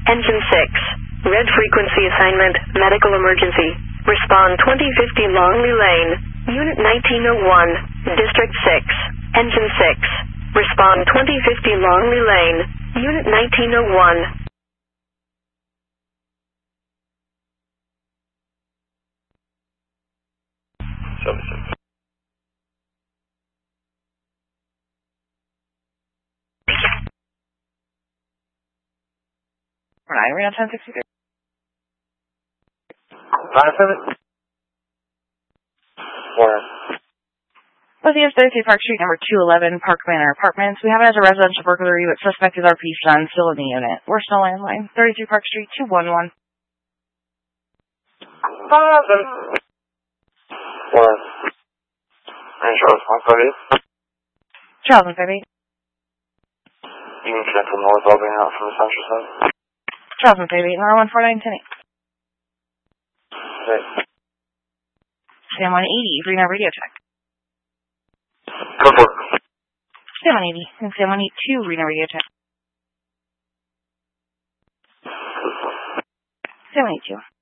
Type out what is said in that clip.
Engine 6. Red frequency assignment, medical emergency. Respond 2050 Longley Lane, Unit 1901, District 6. Engine 6. Respond 2050 Longley Lane, Unit 1901. 76. We're on 1063. 9-7. Where? Northeast 33 Park Street, number 211, Park Manor Apartments. We have it as a residential burglary, but suspect is RP son, still in the unit. We're still landline. 33 Park Street, 211. 5-7. Where? Charles 158. Charles 158. You can connect from North Albany out from the central side. Charles 158, number 14910. Okay. Sam 180, Reno radio check. Go for it. Sam 180, and Sam 182, Reno radio check. Sam 182.